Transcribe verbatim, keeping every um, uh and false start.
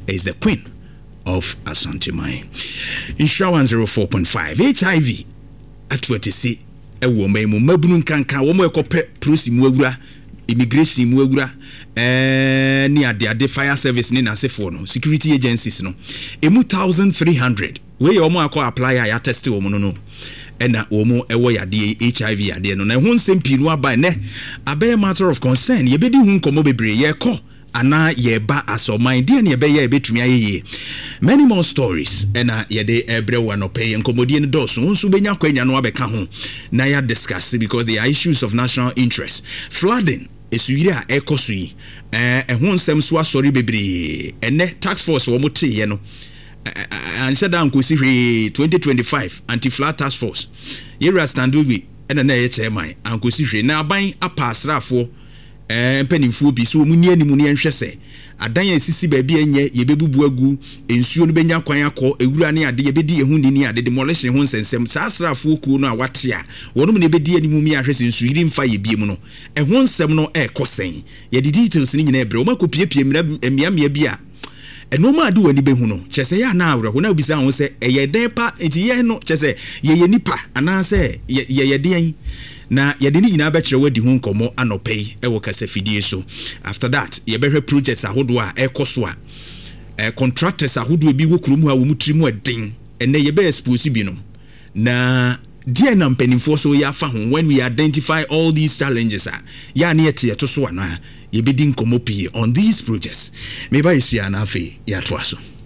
is the queen of Asante-Mine. Insha one oh four point five H I V at what you see a woman mabunu kanka wo mo ekope prosi mu awura immigration mu awura eh ni ade ade fire service ni nasefo no security agencies no emu one thousand three hundred we ye omo akọ apply ya test wo no no ena omo ewo yade H I V yade no na ho nsem pi no aba ne abey matter of concern ye bedi hu nkomo bebre ye kọ ana yeba asoman dia ne yebe ye betumi ayeye many more stories ena yede ebre wa no pay nkomodie ne dos nso benya kwanya no abeka ho na ya discuss because there are issues of national interest. Flooding esuyire a ekoso yi eh ehun nsem so asori bebre ene tax force wo mote ye no anse da nkosi hwe twenty twenty-five anti flood task force yera standobi ena na ye chairman ankosi hwe na aban apasrafo eh mpanimfo bi so munni animu ne nhwese adan asisi ba bi enye yebebubu agu ensuo no benya kwan akọ ewura ne ade yebedi ehu ni ade demolition ho nsensem saasrafo ku no awate a wonum ne bedi animu mi ahwese nsuiri mfa ye biem no eho nsem no ekosen ye de details ni nyina ebre o makopiepie mmia mmia bi a eno ma ade wani behu no chese ya na awre ho na obisa ho se eye den pa enti ye no chese ye ye nipa ana se ye ye den na yede ni nyina bekere wadi hu nkomo anopei e wo kasa fidie so. After that ye behwe projects ahodo a ekoso a eh, contractors ahodo bi wo kurom ha wo mutrimu eden ene ye be expose bi no na dia na mpanimfo so ya fa ho when we identify all these challenges a ya na yete to so ana ye bedi nkomo pi on these projects me ba yesia na afi ya to aso.